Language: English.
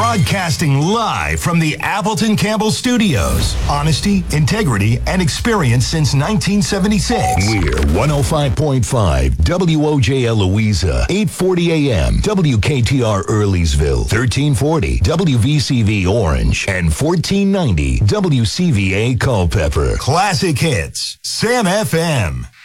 Broadcasting live from the Appleton Campbell Studios. Honesty, integrity, and experience since 1976. We're 105.5 WOJL Louisa, 840 AM, WKTR Earleysville, 1340 WVCV Orange, and 1490 WCVA Culpeper. Classic hits, Sam FM.